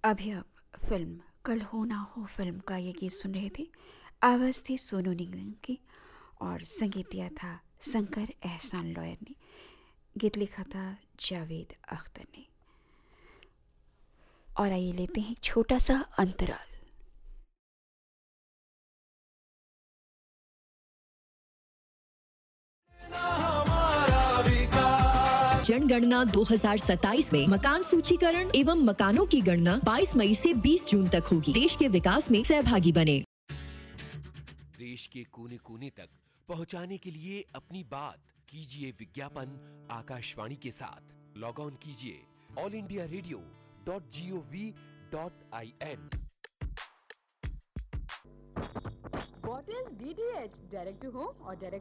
अभी आप फिल्म कल हो ना हो फिल्म का ये गीत सुन रहे थे। आवाज़ थी सोनू निगम की और संगीत दिया था शंकर एहसान लॉयर ने। गीत लिखा था जावेद अख्तर ने। और आइए लेते हैं एक छोटा सा अंतराल। जनगणना 2027 में मकान सूचीकरण एवं मकानों की गणना 22 मई से 20 जून तक होगी। देश के विकास में सहभागी बने। देश के कोने कोने तक पहुंचाने के लिए अपनी बात कीजिए विज्ञापन आकाशवाणी के साथ। लॉग ऑन कीजिए allindiaradio.gov.in। What is DTH? Direct to home or direct